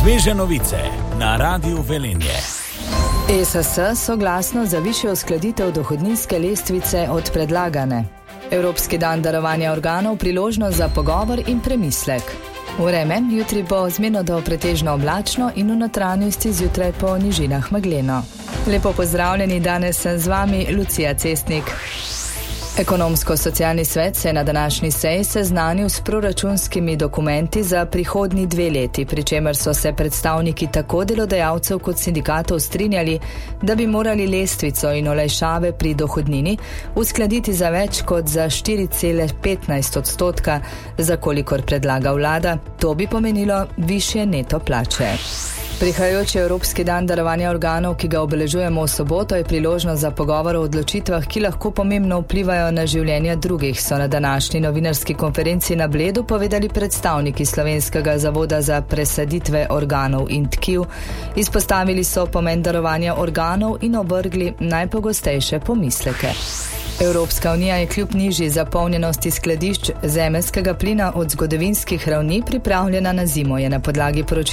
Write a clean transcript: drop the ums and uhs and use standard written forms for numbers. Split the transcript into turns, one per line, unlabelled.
Sveže novice na Radiu Velenje.
ESS soglasno za višjo uskladitev dohodninske lestvice od predlagane. Evropski dan darovanja organov priložnost za pogovor in premislek. Vreme, jutri bo zmerno do pretežno oblačno in v notranjosti zjutraj po nižinah megleno. Lepo pozdravljeni, danes sem z vami Lucija Cestnik. Ekonomsko-socialni svet se je na današnji seji seznanil s proračunskimi dokumenti za prihodnji 2 leti, pri čemer so se predstavniki tako delodajalcev kot sindikatov strinjali, da bi morali lestvico in olajšave pri dohodnini uskladiti za več kot za 4,15%, za kolikor predlaga vlada. To bi pomenilo višje neto plače. Prihajajoči Evropski dan darovanja organov, ki ga obeležujemo v soboto, je priložnost za pogovor o odločitvah, ki lahko pomembno vplivajo na življenja drugih, so na današnji novinarski konferenci na Bledu povedali predstavniki Slovenskega zavoda za presaditve organov in tkiv. Izpostavili so pomen darovanja organov in ovrgli najpogostejše pomisleke. Evropska unija je kljub nižji zapolnjenosti skladišč zemeljskega plina od zgodovinskih ravni pripravljena na zimo, je na podlagi poročila